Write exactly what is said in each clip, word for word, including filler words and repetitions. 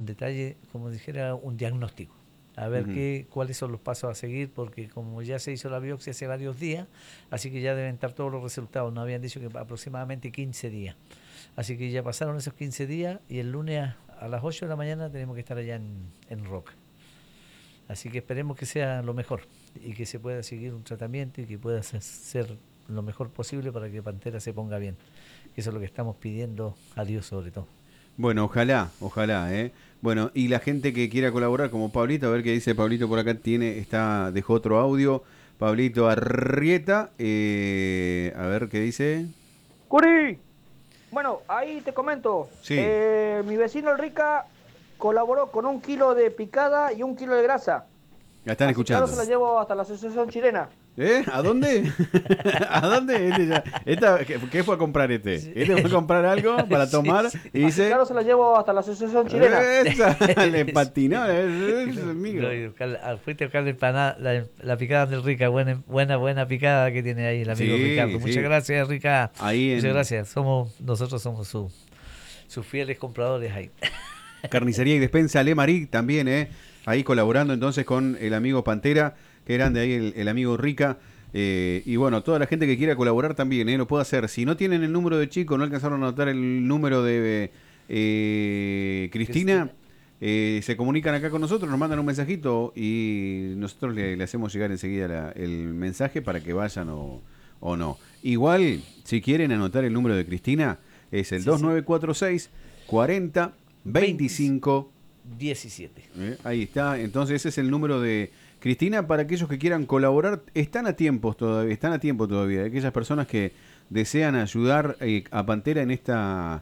detalle, como dijera, un diagnóstico. A ver Ujú. qué, cuáles son los pasos a seguir, porque como ya se hizo la biopsia hace varios días, así que ya deben estar todos los resultados. Nos habían dicho que aproximadamente quince días. Así que ya pasaron esos quince días y el lunes a, a las ocho de la mañana tenemos que estar allá en, en Roca. Así que esperemos que sea lo mejor y que se pueda seguir un tratamiento y que pueda ser, ser lo mejor posible para que Pantera se ponga bien. Eso es lo que estamos pidiendo a Dios sobre todo. Bueno, ojalá, ojalá, ¿eh? Bueno, y la gente que quiera colaborar, como Pablito, a ver qué dice Pablito por acá, tiene, está, dejó otro audio. Pablito Arrieta, eh, a ver qué dice. Curi, bueno, ahí te comento. Sí, Eh, mi vecino el Rica colaboró con un kilo de picada y un kilo de grasa. la están Así que ahora escuchando. se la llevo hasta la Asociación Chilena. ¿Eh? ¿A dónde? ¿A dónde? Este ya- esta, ¿qué, qué fue a comprar este? Sí. ¿Este fue a comprar algo para tomar? Sí, sí. Y Así que dice... ahora se la llevo hasta la Asociación Chilena. Esa, le patinó, es, es, amigo. No, y buscar- ah, fuiste a buscar la empanada, la, la picada del Rica, buena, buena, buena picada que tiene ahí el amigo Sí, Ricardo. sí. Muchas gracias, Rica. Ahí Muchas en gracias. Somos, nosotros somos su, sus fieles compradores ahí. Carnicería y Despensa Le Marí también, ¿eh? Ahí colaborando entonces con el amigo Pantera, que grande ahí el, el amigo Rica. Eh, y bueno, toda la gente que quiera colaborar también, ¿eh? Lo puede hacer. Si no tienen el número de Chico, no alcanzaron a anotar el número de eh, Cristina, eh, se comunican acá con nosotros, nos mandan un mensajito y nosotros le, le hacemos llegar enseguida la- el mensaje para que vayan o, o no. Igual, si quieren anotar el número de Cristina, es el Sí, dos sí. nueve cuatro seis cuarenta veinticinco. diecisiete. Eh, ahí está, entonces ese es el número de Cristina para aquellos que quieran colaborar. Están a tiempo todavía, están a tiempo todavía. Aquellas personas que desean ayudar eh, a Pantera en esta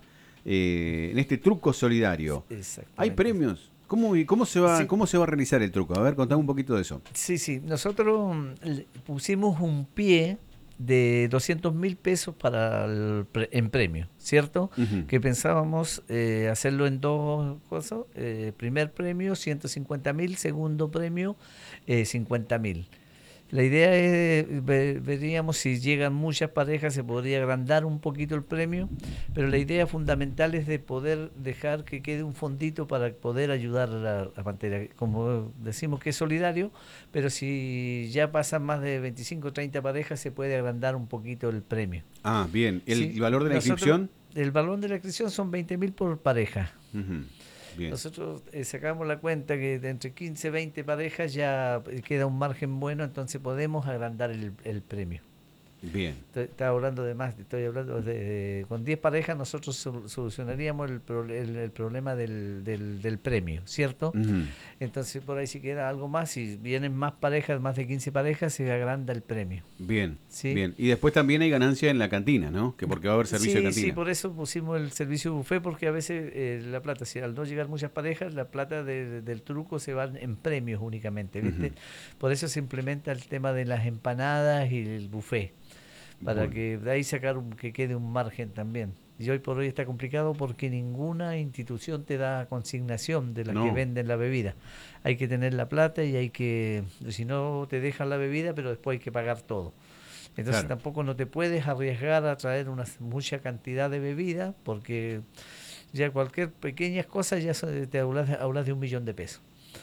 eh, en este truco solidario. Exactamente. Hay premios. ¿Cómo, y cómo se va Sí. cómo se va a realizar el truco? A ver, contame un poquito de eso. Sí, sí. Nosotros mm, le pusimos un pie de doscientos mil pesos para el pre- en premio, ¿cierto? Ujú. Que pensábamos eh, hacerlo en dos cosas. Eh, primer premio, ciento cincuenta mil. Segundo premio, eh, cincuenta mil. La idea es, ve- veríamos si llegan muchas parejas, se podría agrandar un poquito el premio, pero la idea fundamental es de poder dejar que quede un fondito para poder ayudar a la, a Pantera. Como decimos que es solidario, pero si ya pasan más de veinticinco o treinta parejas, se puede agrandar un poquito el premio. Ah, bien. ¿El Sí, valor de la nosotros- inscripción? El valor de la inscripción son veinte mil por pareja. Ujú. Bien. Nosotros eh, sacamos la cuenta que de entre quince y veinte parejas ya eh, queda un margen bueno, entonces podemos agrandar el, el premio. Bien. Estoy, estaba hablando de más, estoy hablando de, de- con diez parejas nosotros sol- solucionaríamos el, pro- el- el problema del, del, del premio, ¿cierto? Ujú. Entonces por ahí si queda algo más, si vienen más parejas, más de quince parejas, se agranda el premio. Bien. Sí. Bien. Y después también hay ganancia en la cantina, ¿no? Que porque va a haber servicio sí, de cantina. Sí, por eso pusimos el servicio buffet, porque a veces eh, la plata, si al no llegar muchas parejas, la plata de- del truco se va en premios únicamente, ¿viste? Ujú. Por eso se implementa el tema de las empanadas y el buffet, para Bueno. que de ahí sacar un, que quede un margen también. Y hoy por hoy está complicado porque ninguna institución te da consignación de las No. que venden la bebida. Hay que tener la plata y hay que, si no te dejan la bebida, pero después hay que pagar todo. Entonces Claro. tampoco no te puedes arriesgar a traer una mucha cantidad de bebida porque ya cualquier pequeña cosa ya so- te hablas, hablas de un millón de pesos.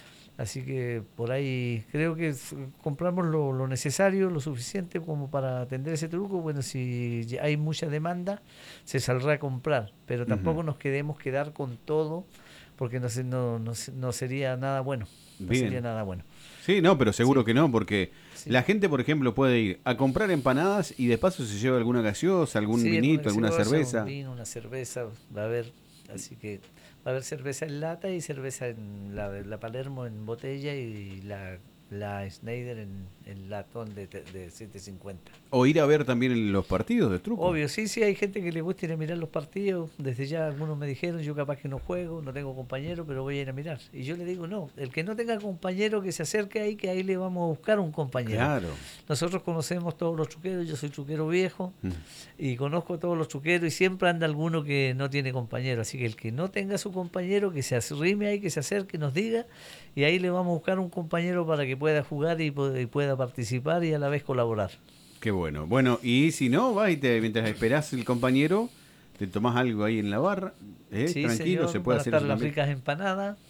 Así que por ahí creo que s- compramos lo, lo necesario, lo suficiente como para atender ese truco. Bueno, si ya hay mucha demanda, se saldrá a comprar, pero tampoco Ujú. nos queremos quedar con todo porque no, se- no, no, se- no sería nada bueno. No Bien. sería nada bueno. Sí, no, pero seguro Sí. que no, porque Sí. la gente, por ejemplo, puede ir a comprar empanadas y de paso se lleva alguna gaseosa, algún Sí, vinito, alguna gaseosa, cerveza. Un vino, una cerveza, va a haber, así que va a haber cerveza en lata y cerveza en la, la Palermo en botella y la, la Schneider en, en latón de, de setecientos cincuenta. O ir a ver también los partidos de truco. Obvio, sí, sí, hay gente que le gusta ir a mirar los partidos. Desde ya algunos me dijeron, yo capaz que no juego, no tengo compañero, pero voy a ir a mirar. Y yo le digo, no, el que no tenga compañero que se acerque ahí, que ahí le vamos a buscar un compañero. Claro. Nosotros conocemos todos los truqueros, yo soy truquero viejo Mm. y conozco a todos los truqueros y siempre anda alguno que no tiene compañero. Así que el que no tenga su compañero, que se arrime ahí, que se acerque, nos diga y ahí le vamos a buscar un compañero para que pueda jugar y, pu- y pueda participar y a la vez colaborar. Qué bueno. Bueno, y si no, vas y te, mientras esperás el compañero, te tomás algo ahí en la barra, ¿eh? Sí, tranquilo, señor, se puede van a hacer estar eso las también. ricas empanadas.